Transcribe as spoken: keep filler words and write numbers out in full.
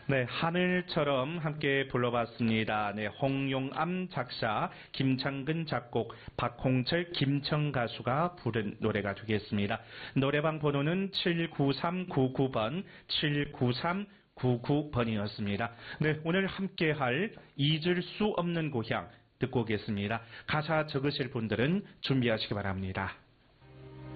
네, 하늘처럼 함께 불러봤습니다. 네, 홍용암 작사, 김창근 작곡, 박홍철, 김청 가수가 부른 노래가 되겠습니다. 노래방 번호는 칠구삼구구 번, 칠구삼구구 번이었습니다. 네, 오늘 함께할 잊을 수 없는 고향 듣고 오겠습니다. 가사 적으실 분들은 준비하시기 바랍니다.